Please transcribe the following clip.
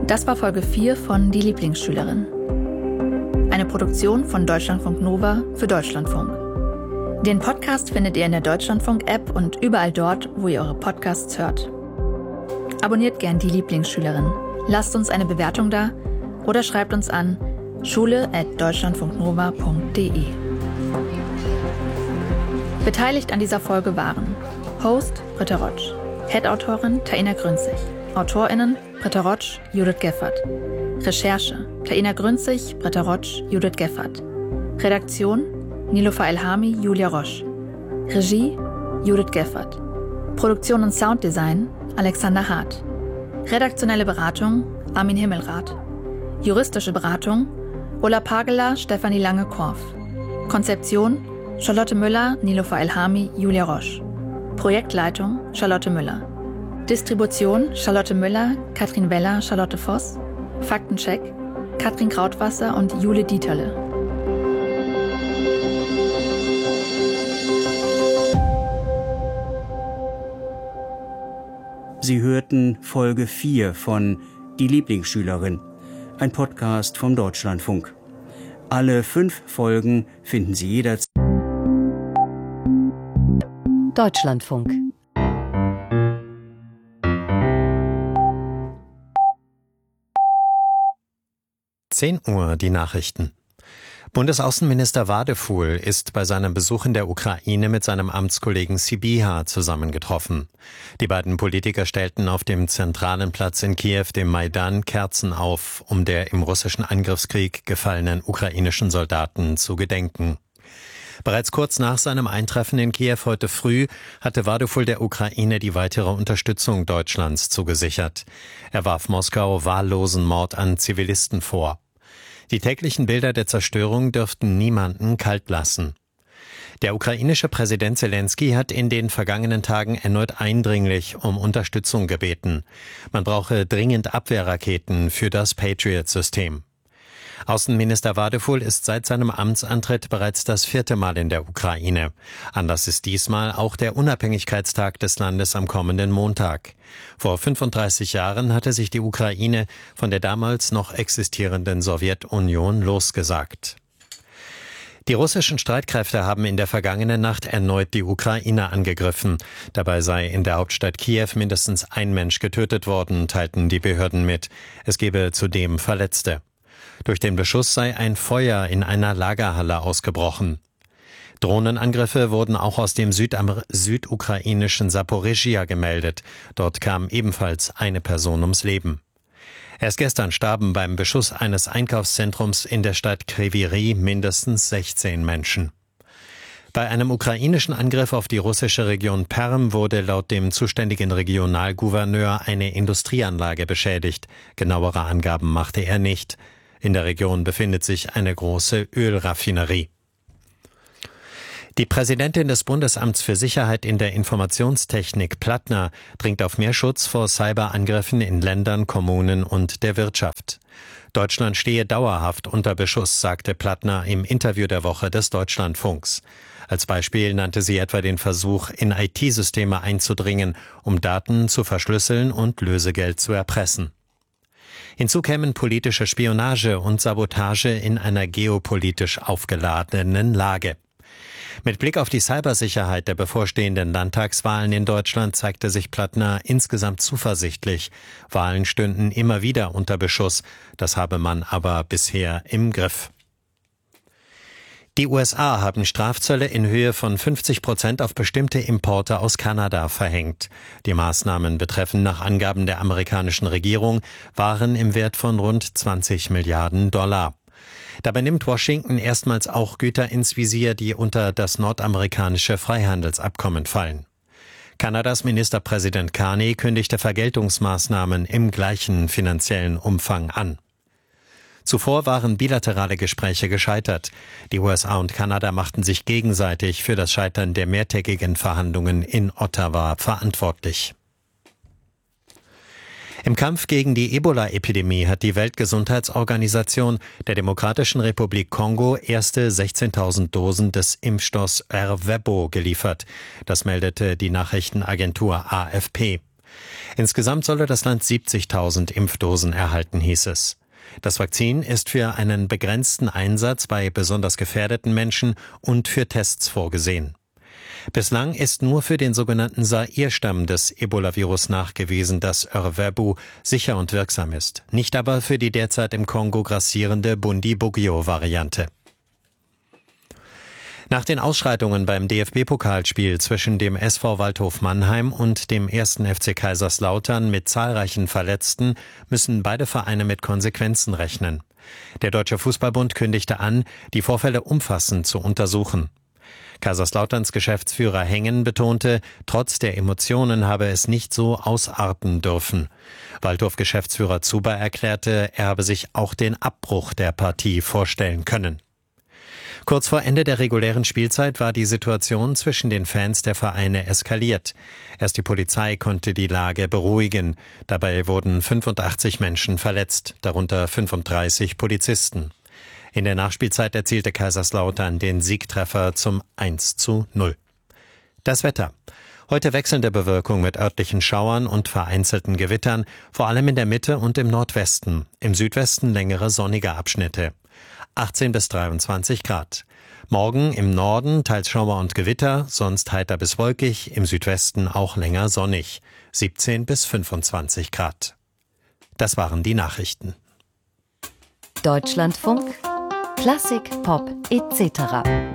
Das war Folge 4 von Die Lieblingsschülerin. Eine Produktion von Deutschlandfunk Nova für Deutschlandfunk. Den Podcast findet ihr in der Deutschlandfunk-App und überall dort, wo ihr eure Podcasts hört. Abonniert gern Die Lieblingsschülerin, lasst uns eine Bewertung da oder schreibt uns an schule@deutschlandfunknova.de. Beteiligt an dieser Folge waren Host Britta Rotsch, Head-Autorin Taina Grünzig, AutorInnen Britta Rotsch, Judith Geffert, Recherche Taina Grünzig, Britta Rotsch, Judith Geffert, Redaktion Nilofer Elhami, Julia Roche, Regie Judith Geffert, Produktion und Sounddesign Alexander Hart, redaktionelle Beratung Armin Himmelrath, juristische Beratung Ulla Pagela, Stefanie Lange-Korf, Konzeption Charlotte Müller, Nilofer Elhami, Julia Roche, Projektleitung Charlotte Müller, Distribution Charlotte Müller, Katrin Weller, Charlotte Voss, Faktencheck Katrin Krautwasser und Jule Dieterle. Sie hörten Folge 4 von Die Lieblingsschülerin, ein Podcast vom Deutschlandfunk. Alle 5 Folgen finden Sie jederzeit. Deutschlandfunk. Uhr die Nachrichten. Bundesaußenminister Wadefuhl ist bei seinem Besuch in der Ukraine mit seinem Amtskollegen Sybiha zusammengetroffen. Die beiden Politiker stellten auf dem zentralen Platz in Kiew, dem Maidan, Kerzen auf, um der im russischen Angriffskrieg gefallenen ukrainischen Soldaten zu gedenken. Bereits kurz nach seinem Eintreffen in Kiew heute früh hatte Wadefuhl der Ukraine die weitere Unterstützung Deutschlands zugesichert. Er warf Moskau wahllosen Mord an Zivilisten vor. Die täglichen Bilder der Zerstörung dürften niemanden kalt lassen. Der ukrainische Präsident Selenskyj hat in den vergangenen Tagen erneut eindringlich um Unterstützung gebeten. Man brauche dringend Abwehrraketen für das Patriot-System. Außenminister Wadefuhl ist seit seinem Amtsantritt bereits das 4. Mal in der Ukraine. Anlass ist diesmal auch der Unabhängigkeitstag des Landes am kommenden Montag. Vor 35 Jahren hatte sich die Ukraine von der damals noch existierenden Sowjetunion losgesagt. Die russischen Streitkräfte haben in der vergangenen Nacht erneut die Ukraine angegriffen. Dabei sei in der Hauptstadt Kiew mindestens ein Mensch getötet worden, teilten die Behörden mit. Es gebe zudem Verletzte. Durch den Beschuss sei ein Feuer in einer Lagerhalle ausgebrochen. Drohnenangriffe wurden auch aus dem südukrainischen Saporizhia gemeldet. Dort kam ebenfalls eine Person ums Leben. Erst gestern starben beim Beschuss eines Einkaufszentrums in der Stadt Kryvyi Rih mindestens 16 Menschen. Bei einem ukrainischen Angriff auf die russische Region Perm wurde laut dem zuständigen Regionalgouverneur eine Industrieanlage beschädigt. Genauere Angaben machte er nicht. In der Region befindet sich eine große Ölraffinerie. Die Präsidentin des Bundesamts für Sicherheit in der Informationstechnik, Plattner, dringt auf mehr Schutz vor Cyberangriffen in Ländern, Kommunen und der Wirtschaft. Deutschland stehe dauerhaft unter Beschuss, sagte Plattner im Interview der Woche des Deutschlandfunks. Als Beispiel nannte sie etwa den Versuch, in IT-Systeme einzudringen, um Daten zu verschlüsseln und Lösegeld zu erpressen. Hinzu kämen politische Spionage und Sabotage in einer geopolitisch aufgeladenen Lage. Mit Blick auf die Cybersicherheit der bevorstehenden Landtagswahlen in Deutschland zeigte sich Plattner insgesamt zuversichtlich. Wahlen stünden immer wieder unter Beschuss, das habe man aber bisher im Griff. Die USA haben Strafzölle in Höhe von 50% auf bestimmte Importe aus Kanada verhängt. Die Maßnahmen betreffen nach Angaben der amerikanischen Regierung Waren im Wert von rund 20 Milliarden $. Dabei nimmt Washington erstmals auch Güter ins Visier, die unter das nordamerikanische Freihandelsabkommen fallen. Kanadas Ministerpräsident Carney kündigte Vergeltungsmaßnahmen im gleichen finanziellen Umfang an. Zuvor waren bilaterale Gespräche gescheitert. Die USA und Kanada machten sich gegenseitig für das Scheitern der mehrtägigen Verhandlungen in Ottawa verantwortlich. Im Kampf gegen die Ebola-Epidemie hat die Weltgesundheitsorganisation der Demokratischen Republik Kongo erste 16.000 Dosen des Impfstoffs Ervebo geliefert. Das meldete die Nachrichtenagentur AFP. Insgesamt solle das Land 70.000 Impfdosen erhalten, hieß es. Das Vakzin ist für einen begrenzten Einsatz bei besonders gefährdeten Menschen und für Tests vorgesehen. Bislang ist nur für den sogenannten Zaire-Stamm des Ebola-Virus nachgewiesen, dass Ervebo sicher und wirksam ist, nicht aber für die derzeit im Kongo grassierende Bundibugyo-Variante. Nach den Ausschreitungen beim DFB-Pokalspiel zwischen dem SV Waldhof Mannheim und dem 1. FC Kaiserslautern mit zahlreichen Verletzten müssen beide Vereine mit Konsequenzen rechnen. Der Deutsche Fußballbund kündigte an, die Vorfälle umfassend zu untersuchen. Kaiserslauterns Geschäftsführer Hengen betonte, trotz der Emotionen habe es nicht so ausarten dürfen. Waldhof-Geschäftsführer Zuber erklärte, er habe sich auch den Abbruch der Partie vorstellen können. Kurz vor Ende der regulären Spielzeit war die Situation zwischen den Fans der Vereine eskaliert. Erst die Polizei konnte die Lage beruhigen. Dabei wurden 85 Menschen verletzt, darunter 35 Polizisten. In der Nachspielzeit erzielte Kaiserslautern den Siegtreffer zum 1:0. Das Wetter. Heute wechselnde Bewölkung mit örtlichen Schauern und vereinzelten Gewittern, vor allem in der Mitte und im Nordwesten. Im Südwesten längere sonnige Abschnitte. 18 bis 23 Grad. Morgen im Norden teils Schauer und Gewitter, sonst heiter bis wolkig, im Südwesten auch länger sonnig. 17 bis 25 Grad. Das waren die Nachrichten. Deutschlandfunk, Klassik, Pop etc.